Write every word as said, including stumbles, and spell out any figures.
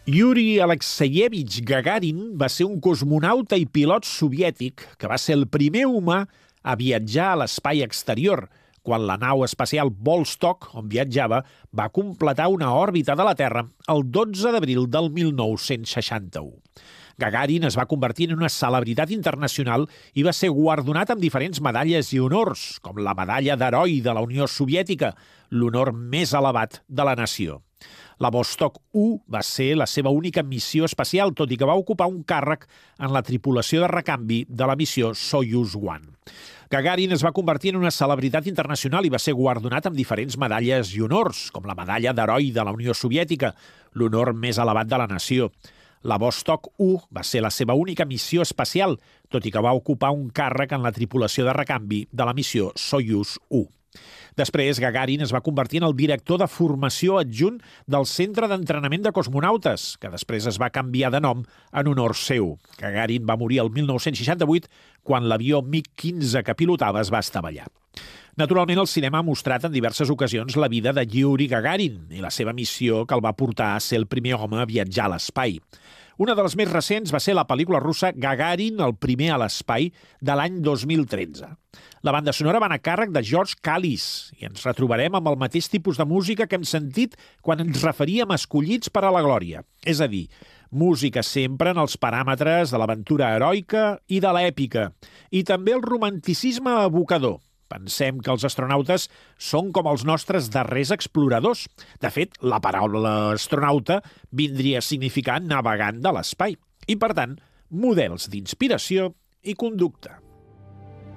Yuri Alexeyevich Gagarin va ser un cosmonauta i pilot soviètic que va ser el primer humà a viatjar a l'espai exterior, quan la nau espacial Vostok, on viatjava, va completar una òrbita de la Terra el dotze d'abril del mil nou-cents seixanta-u. Gagarin es va convertir en una celebritat internacional i va ser guardonat amb diferents medalles i honors, com la medalla d'heroi de la Unió Soviètica, l'honor més elevat de la nació. La Vostok u va ser la seva única missió espacial, tot i que va ocupar un càrrec en la tripulació de recanvi de la missió Soyuz u. Gagarin es va convertir en una celebritat internacional i va ser guardonat amb diferents medalles i honors, com la medalla d'heroi de la Unió Soviètica, l'honor més elevat de la nació. La Vostok u va ser la seva única missió espacial, tot i que va ocupar un càrrec en la tripulació de recanvi de la missió Soyuz u. Després, Gagarin es va convertir en el director de formació adjunt del Centre d'Entrenament de Cosmonautes, que després es va canviar de nom en honor seu. Gagarin va morir el mil nou-cents seixanta-vuit quan l'avió MiG quinze que pilotava es va estavellar. Naturalment, el cinema ha mostrat en diverses ocasions la vida de Yuri Gagarin i la seva missió que el va portar a ser el primer home a viatjar a l'espai. Una de les més recents va ser la pel·lícula russa Gagarin, el primer a l'espai, de l'any dos mil tretze. La banda sonora va anar a càrrec de George Callis i ens retrobarem amb el mateix tipus de música que hem sentit quan ens referíem a Escollits per a la Glòria. És a dir, música sempre en els paràmetres de l'aventura heroica i de l'èpica, i també el romanticisme evocador. Pensem que els astronautes són com els nostres darrers exploradors. De fet, la paraula astronauta vindria a significar navegant de l'espai i, per tant, models d'inspiració i conducta.